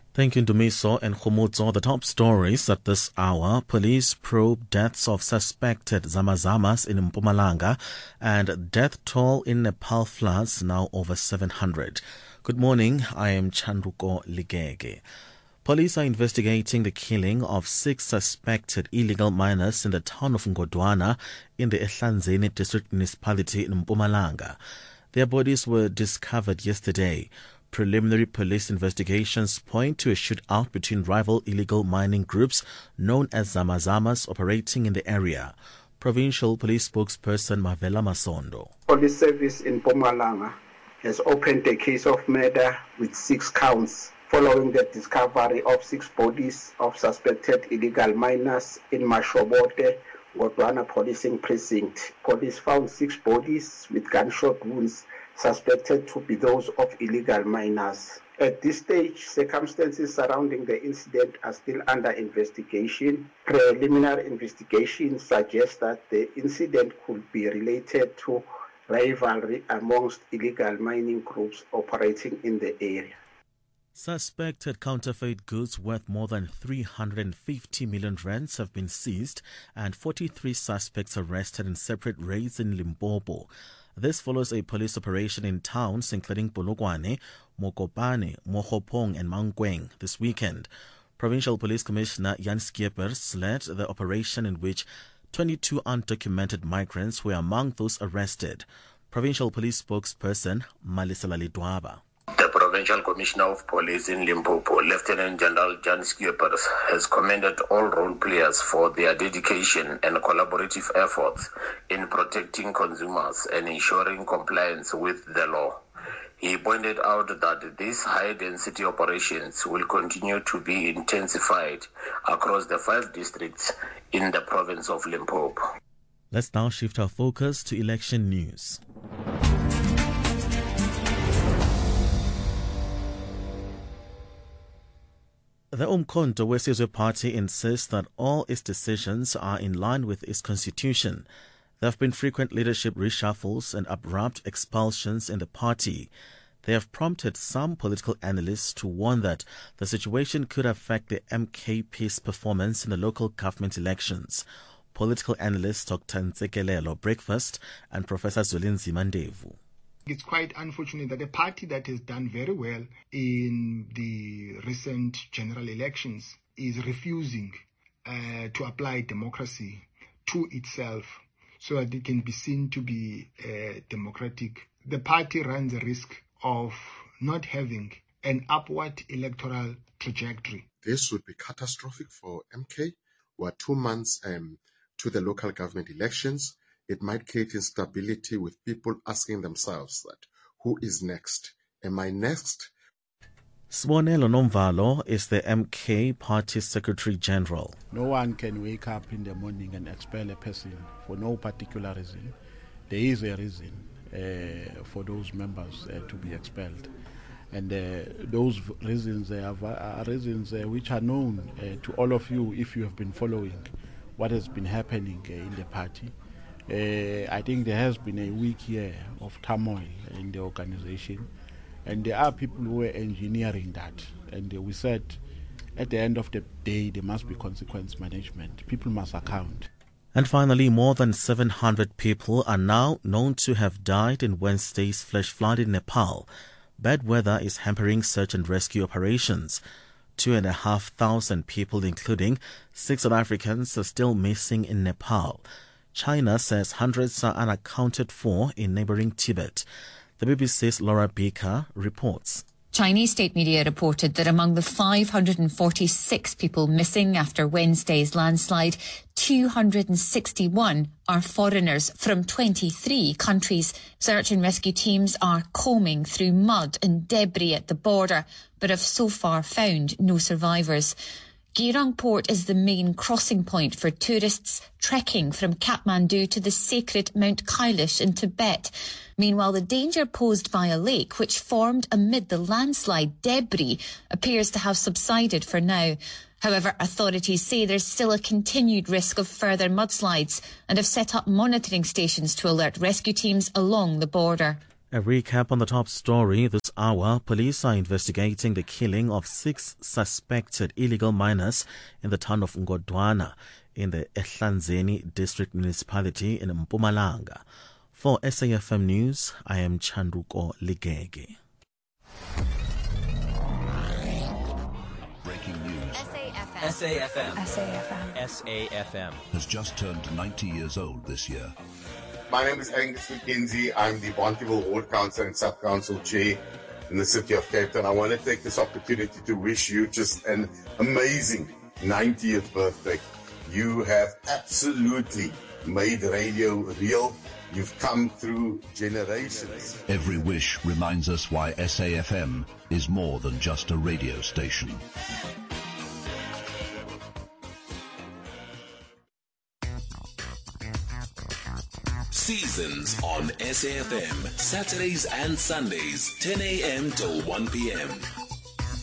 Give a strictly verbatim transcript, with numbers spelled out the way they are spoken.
Thank you, Dumiso and Khomotso. The top stories at this hour. Police probe deaths of suspected Zamazamas in Mpumalanga, and death toll in Nepal floods now over seven hundred. Good morning, I am Chanduko Ligege. Police are investigating the killing of six suspected illegal miners in the town of Ngodwana in the Ehlanzeni district municipality in Mpumalanga. Their bodies were discovered yesterday. Preliminary police investigations point to a shootout between rival illegal mining groups known as Zamazamas operating in the area. Provincial Police spokesperson Mavela Masondo. Police service in Mpumalanga has opened a case of murder with six counts following the discovery of six bodies of suspected illegal miners in Mashobote, Ngodwana Policing Precinct. Police found six bodies with gunshot wounds suspected to be those of illegal miners. At this stage, circumstances surrounding the incident are still under investigation. Preliminary investigations suggest that the incident could be related to rivalry amongst illegal mining groups operating in the area. Suspected counterfeit goods worth more than three hundred fifty million rands have been seized and forty-three suspects arrested in separate raids in Limpopo. This follows a police operation in towns including Polokwane, Mokopane, Mohopong and Mankweng this weekend. Provincial Police Commissioner Jan Schiepers led the operation in which twenty-two undocumented migrants were among those arrested. Provincial Police spokesperson Malisela Lidwaba. The Provincial Commissioner of Police in Limpopo, Lieutenant General Jan Schiepers, has commended all role players for their dedication and collaborative efforts in protecting consumers and ensuring compliance with the law. He pointed out that these high-density operations will continue to be intensified across the five districts in the province of Limpopo. Let's now shift our focus to election news. The Umkhonto weSizwe Party insists that all its decisions are in line with its constitution. There have been frequent leadership reshuffles and abrupt expulsions in the party. They have prompted some political analysts to warn that the situation could affect the M K P's performance in the local government elections. Political analyst Doctor Nzekelelo Breakfast and Professor Zwelinzima Ndevu. It's quite unfortunate that a party that has done very well in the recent general elections is refusing uh, to apply democracy to itself so that it can be seen to be uh, democratic. The party runs a risk of not having an upward electoral trajectory. This would be catastrophic for M K. We're two months um, to the local government elections. It might create instability with people asking themselves that, who is next? Am I next? Sibonelo Nomvalo is the M K Party Secretary General. No one can wake up in the morning and expel a person for no particular reason. There is a reason uh, for those members uh, to be expelled. And uh, those reasons uh, are reasons uh, which are known uh, to all of you if you have been following what has been happening uh, in the party. Uh, I think there has been a week year of turmoil in the organization, and there are people who are engineering that. And uh, we said at the end of the day, there must be consequence management. People must account. And finally, more than seven hundred people are now known to have died in Wednesday's flash flood in Nepal. Bad weather is hampering search and rescue operations. Two and a half thousand people, including six South Africans, are still missing in Nepal. China says hundreds are unaccounted for in neighboring Tibet. The B B C's Laura Baker reports. Chinese state media reported that among the five hundred forty-six people missing after Wednesday's landslide, two hundred sixty-one are foreigners from twenty-three countries. Search and rescue teams are combing through mud and debris at the border, but have so far found no survivors. Girang Port is the main crossing point for tourists trekking from Kathmandu to the sacred Mount Kailash in Tibet. Meanwhile, the danger posed by a lake which formed amid the landslide debris appears to have subsided for now. However, authorities say there's still a continued risk of further mudslides and have set up monitoring stations to alert rescue teams along the border. A recap on the top story this hour. Police are investigating the killing of six suspected illegal miners in the town of Ngodwana in the Ehlanzeni district municipality in Mpumalanga. For S A F M News, I am Chanduko Ligege. Breaking news. S A F M. S A F M. S A F M. Has just turned ninety years old this year. My name is Angus McKenzie. I'm the Bonteheuwel Ward Council and Sub-Council Chair in the city of Cape Town. I want to take this opportunity to wish you just an amazing ninetieth birthday. You have absolutely made radio real. You've come through generations. Every wish reminds us why S A F M is more than just a radio station. Seasons on S A F M, Saturdays and Sundays, ten a.m. till one p.m.